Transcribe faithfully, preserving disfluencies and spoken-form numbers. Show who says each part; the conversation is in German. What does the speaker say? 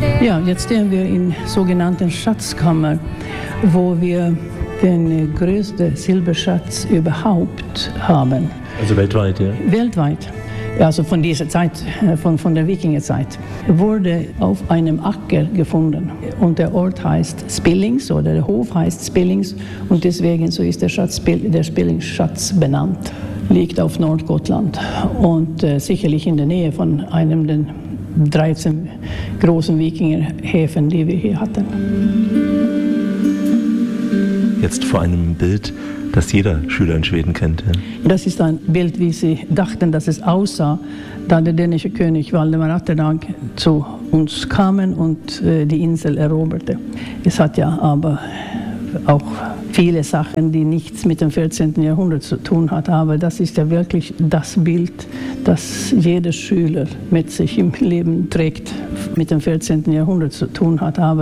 Speaker 1: Ja, jetzt stehen wir in sogenannten Schatzkammer, wo wir den größten Silberschatz überhaupt haben.
Speaker 2: Also weltweit, ja?
Speaker 1: Weltweit. Also von dieser Zeit, von, von der Wikingerzeit, wurde auf einem Acker gefunden. Und der Ort heißt Spillings oder der Hof heißt Spillings und deswegen so ist der, Schatz, der Spillingsschatz benannt. Liegt auf Nordgotland und äh, sicherlich in der Nähe von einem der dreizehn großen Wikingerhäfen, die wir hier hatten.
Speaker 2: Jetzt vor einem Bild, das jeder Schüler in Schweden kennt. Ja.
Speaker 1: Das ist ein Bild, wie sie dachten, dass es aussah, da der dänische König Valdemar Atterdag zu uns kam und äh, die Insel eroberte. Es hat ja aber auch viele Sachen, die nichts mit dem vierzehnten Jahrhundert zu tun hat, aber das ist ja wirklich das Bild, das jeder Schüler mit sich im Leben trägt, mit dem vierzehnten Jahrhundert zu tun hat. Aber